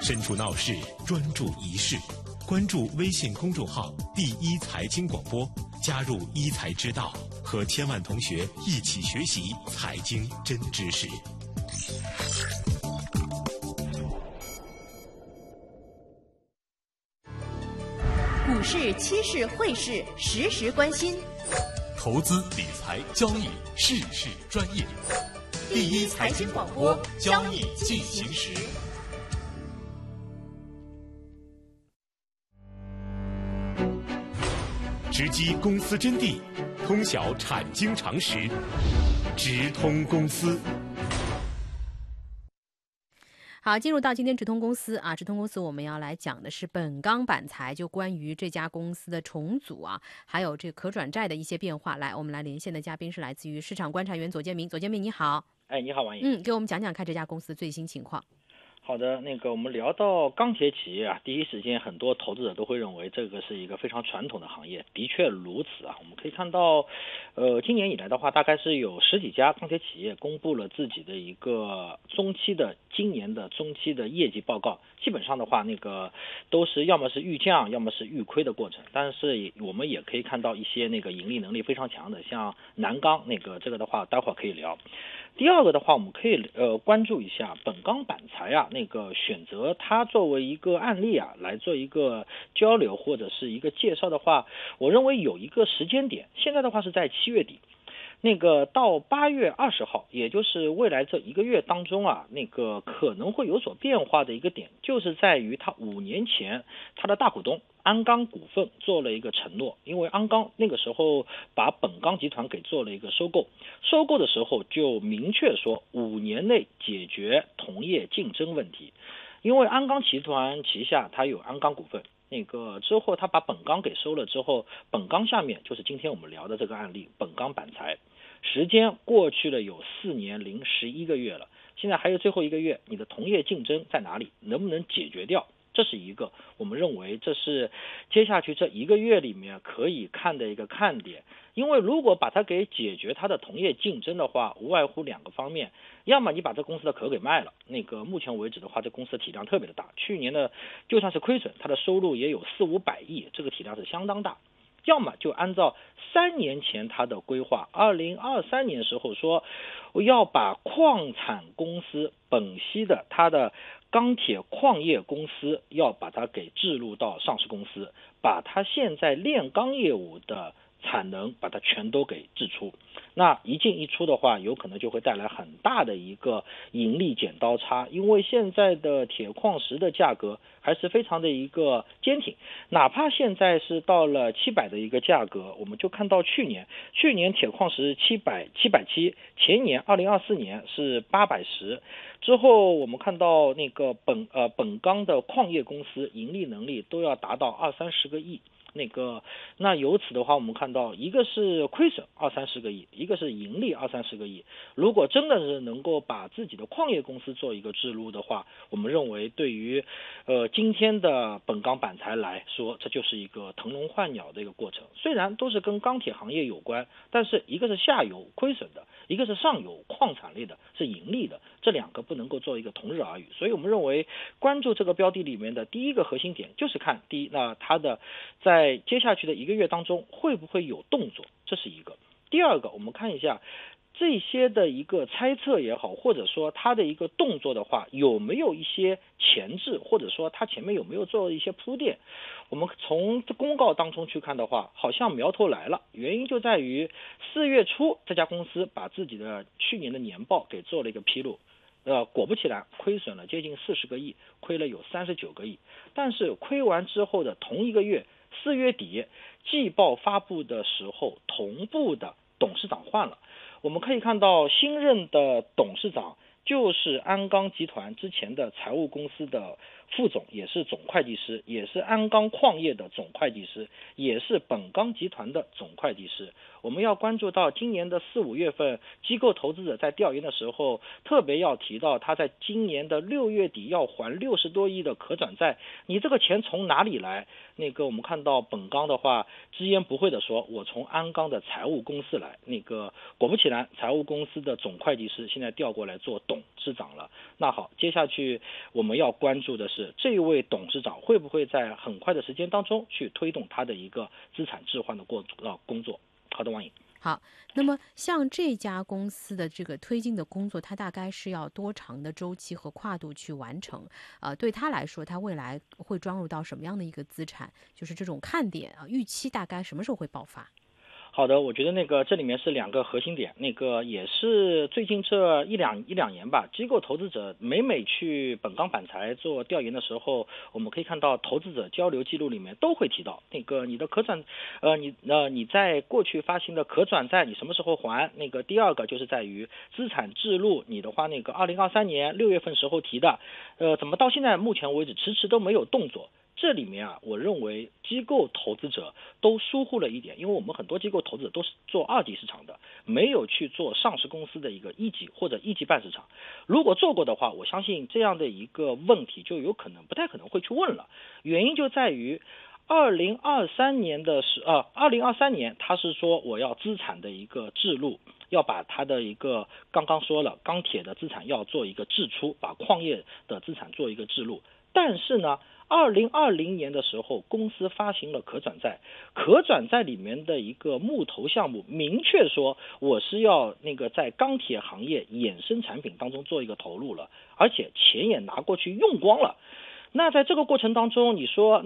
身处闹市，专注一事。关注微信公众号“第一财经广播”，加入一财之道，和千万同学一起学习财经真知识。 股市、期市、汇市，时时关心。 投资理财交易，事事专业。第一财经广播，交易进行时。直击公司真谛，通晓产经常识，直通公司。 好，进入到今天直通公司啊，直通公司我们要来讲的是本钢板材，就关于这家公司的重组啊，还有这个可转债的一些变化。来，我们来连线的嘉宾是来自于市场观察员左建明，左建明你好。 哎，你好，王颖。 给我们讲讲看这家公司的最新情况。 好的，我们聊到钢铁企业啊，第一时间很多投资者都会认为这个是一个非常传统的行业，的确如此啊。我们可以看到，今年以来的话，大概是有10几家钢铁企业公布了自己的一个今年的中期的业绩报告，基本上的话，都是要么是预降，要么是预亏的过程。但是我们也可以看到一些盈利能力非常强的，像南钢这个的话，待会儿可以聊。第二个的话，我们可以关注一下本钢板材啊，选择它作为一个案例啊，来做一个交流或者是一个介绍的话，我认为有一个时间点，现在的话是在7月底。到8月20号，也就是未来这1个月当中啊，可能会有所变化的一个点，就是在于他5年前他的大股东鞍钢股份做了一个承诺，因为鞍钢那个时候把本钢集团给做了一个收购的时候就明确说5年内解决同业竞争问题，因为鞍钢集团旗下它有鞍钢股份。之后他把本钢给收了之后，本钢下面就是今天我们聊的这个案例本钢板材，时间过去了有4年零11个月了，现在还有最后1个月，你的同业竞争在哪里，能不能解决掉，这是一个我们认为这是接下去这1个月里面可以看的一个看点。因为如果把它给解决它的同业竞争的话，无外乎2个方面，要么你把这公司的壳给卖了，目前为止的话，这公司的体量特别的大，去年的就算是亏损，它的收入也有400-500亿，这个体量是相当大。要么就按照3年前它的规划，2023年时候说要把矿产公司本溪的它的钢铁矿业公司要把它给置入到上市公司，把它现在炼钢业务的产能把它全都给支出，那一进一出的话，有可能就会带来很大的一个盈利剪刀差，因为现在的铁矿石的价格还是非常的一个坚挺，哪怕现在是到了700的一个价格，我们就看到去年铁矿石770，前年2024年是810，之后我们看到本钢的矿业公司盈利能力都要达到20-30个亿。那由此的话，我们看到一个是亏损20-30个亿，一个是盈利20-30个亿。如果真的是能够把自己的矿业公司做一个置入的话，我们认为对于今天的本钢板材来说，这就是一个腾笼换鸟的一个过程。虽然都是跟钢铁行业有关，但是一个是下游亏损的，一个是上游矿产类的是盈利的，这2个不能够做一个同日而语。所以我们认为关注这个标的里面的第一个核心点就是看第一，那它的在接下去的1个月当中会不会有动作，这是一个。第二个，我们看一下这些的一个猜测也好，或者说它的一个动作的话，有没有一些前置，或者说它前面有没有做一些铺垫。我们从公告当中去看的话，好像苗头来了，原因就在于4月初这家公司把自己的去年的年报给做了一个披露，果不其然亏损了接近40个亿，亏了有39个亿，但是亏完之后的同1个月4月底季报发布的时候，同步的董事长换了。我们可以看到新任的董事长就是鞍钢集团之前的财务公司的副总，也是总会计师，也是鞍钢矿业的总会计师，也是本钢集团的总会计师。我们要关注到今年的4-5月份，机构投资者在调研的时候特别要提到，他在今年的6月底要还60多亿的可转债，你这个钱从哪里来？我们看到本钢的话直言不讳的说，我从鞍钢的财务公司来。果不其然，财务公司的总会计师现在调过来做董董事长了。那好，接下去我们要关注的是这位董事长会不会在很快的时间当中去推动他的一个资产置换的工作。好的，王颖。 好，那么像这家公司的这个推进的工作，它大概是要多长的周期和跨度去完成？对他来说，他未来会装入到什么样的一个资产？就是这种看点啊，预期大概什么时候会爆发？ 好的，我觉得这里面是2个核心点，也是最近这一两年吧，机构投资者每去本钢板材做调研的时候，我们可以看到投资者交流记录里面都会提到你的可转，你在过去发行的可转债你什么时候还？第二个就是在于资产置入，你的话2023年6月份时候提的，怎么到现在目前为止迟迟都没有动作？这里面我认为机构投资者都疏忽了一点，因为我们很多机构投资者都是做2级市场的，没有去做上市公司的一个1级或者1级半市场。如果做过的话，我相信这样的一个问题就不太可能会去问了。原因就在于2023年他是说我要资产的一个置入，要把它的一个刚刚说了钢铁的资产要做一个置出，把矿业的资产做一个置入。但是呢2020年的时候，公司发行了可转债，可转债里面的一个募投项目明确说我是要在钢铁行业衍生产品当中做一个投入了，而且钱也拿过去用光了。那在这个过程当中，你说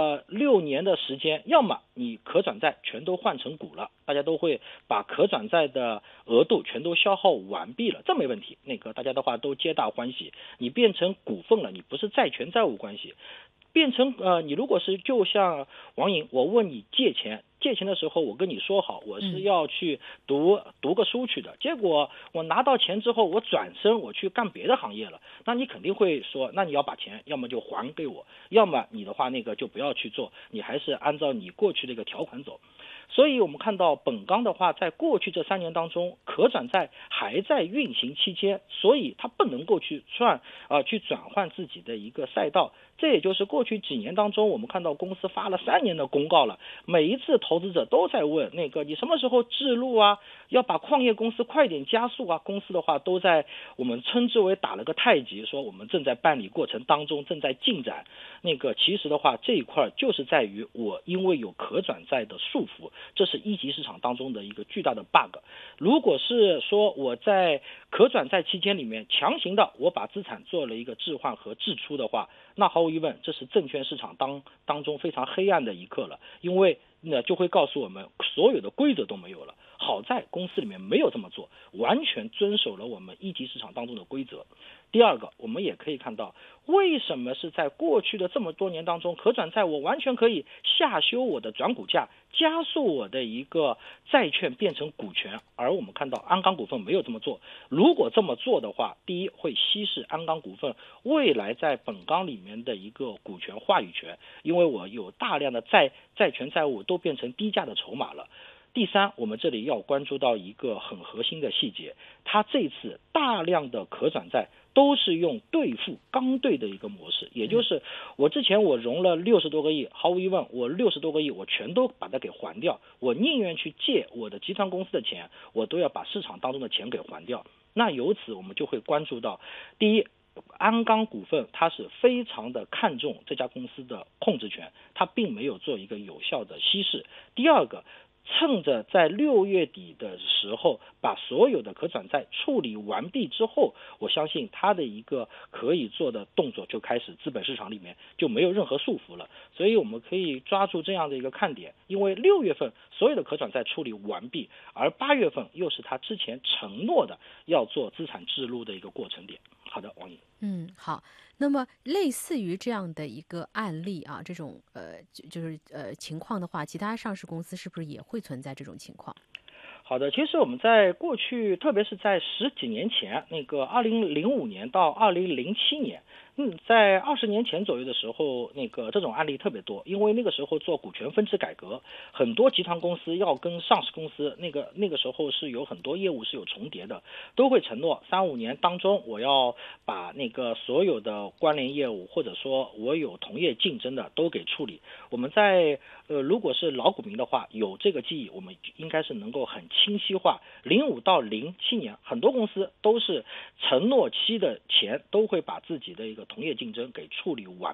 6年的时间，要么你可转债全都换成股了，大家都会把可转债的额度全都消耗完毕了，这没问题，大家的话都皆大欢喜。你变成股份了，你不是债权债务关系。变成你如果是就像王颖，我问你借钱的时候，我跟你说好我是要去读个书去的，结果我拿到钱之后，我转身我去干别的行业了，那你肯定会说，那你要把钱要么就还给我，要么你的话就不要去做，你还是按照你过去的一个条款走。所以我们看到本钢的话，在过去这3年当中，可转债还在运行期间，所以它不能够去转换自己的一个赛道。这也就是过去几年当中，我们看到公司发了3年的公告了，每一次投资者都在问你什么时候置入啊，要把矿业公司快点加速啊，公司的话都在我们称之为打了个太极，说我们正在办理过程当中，正在进展。其实的话这一块就是在于我因为有可转债的束缚，这是1级市场当中的一个巨大的 bug。 如果是说我在可转债期间里面强行的我把资产做了一个置换和置出的话，那毫无疑问这是证券市场当中非常黑暗的一刻了，因为就会告诉我们所有的规则都没有了。好在公司里面没有这么做，完全遵守了我们1级市场当中的规则。第二个，我们也可以看到为什么是在过去的这么多年当中，可转债我完全可以下修我的转股价，加速我的一个债券变成股权，而我们看到鞍钢股份没有这么做。如果这么做的话，第一会稀释鞍钢股份未来在本钢里面的一个股权话语权，因为我有大量的债权债务都变成低价的筹码了。第三，我们这里要关注到一个很核心的细节，它这次大量的可转债都是用兑付钢兑的一个模式，也就是我之前我融了60多个亿，毫无疑问我60多个亿我全都把它给还掉，我宁愿去借我的集团公司的钱，我都要把市场当中的钱给还掉。那由此我们就会关注到，第一，鞍钢股份它是非常的看重这家公司的控制权，它并没有做一个有效的稀释。第二个，趁着在6月底的时候把所有的可转债处理完毕之后，我相信它的一个可以做的动作就开始，资本市场里面就没有任何束缚了。所以我们可以抓住这样的一个看点，因为6月份所有的可转债处理完毕，而8月份又是他之前承诺的要做资产置入的一个过程点。好的，王颖。 好，那么类似于这样的一个案例啊，这种情况的话，其他上市公司是不是也会存在这种情况？ 好的，其实我们在过去，特别是在10几年前，2005年到2007年，在20年前左右的时候，这种案例特别多，因为那个时候做股权分置改革，很多集团公司要跟上市公司，那个时候是有很多业务是有重叠的，都会承诺3-5年当中我要把所有的关联业务，或者说我有同业竞争的都给处理。我们在如果是老股民的话，有这个记忆，我们应该是能够很清晰化，05到07年，很多公司都是承诺期的前都会把自己的一个同业竞争给处理完